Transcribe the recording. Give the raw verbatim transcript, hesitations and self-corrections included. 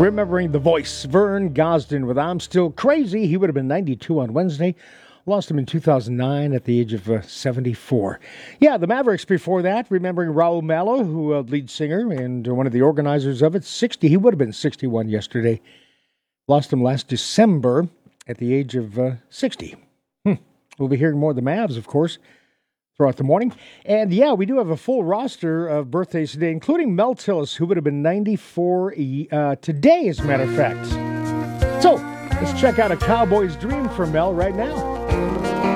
Remembering the voice, Vern Gosdin with I'm Still Crazy. He would have been ninety-two on Wednesday. Lost him in two thousand nine at the age of uh, seventy-four. Yeah, the Mavericks before that, remembering Raul Malo, who uh, lead singer and one of the organizers of it, sixty. He would have been sixty-one yesterday. Lost him last December at the age of uh, sixty. Hmm. We'll be hearing more of the Mavs, of course, throughout the morning. And yeah, we do have a full roster of birthdays today, including Mel Tillis, who would have been ninety-four uh, today, as a matter of fact. So, let's check out A Cowboy's Dream for Mel right now.